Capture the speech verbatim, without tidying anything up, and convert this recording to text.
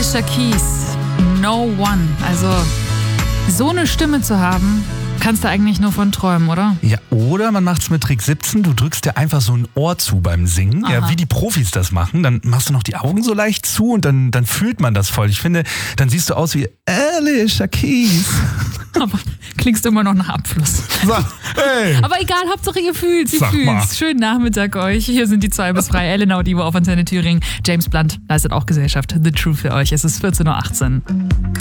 Alicia Keys, No One. Also so eine Stimme zu haben, kannst du eigentlich nur von träumen, oder? Ja, oder man macht's mit Trick siebzehn, du drückst dir einfach so ein Ohr zu beim Singen, ja, wie die Profis das machen, dann machst du noch die Augen so leicht zu und dann, dann fühlt man das voll. Ich finde, dann siehst du aus wie Alicia Keys. Aber klingst immer noch nach Abfluss. Sag, hey. Aber egal, Hauptsache ihr fühlt, sie Sag fühlt's. mal. Schönen Nachmittag euch. Hier sind die zwei bis frei. Elena Audivo auf Antenne Thüringen. James Blunt leistet auch Gesellschaft. The Truth für euch. Es ist vierzehn Uhr achtzehn.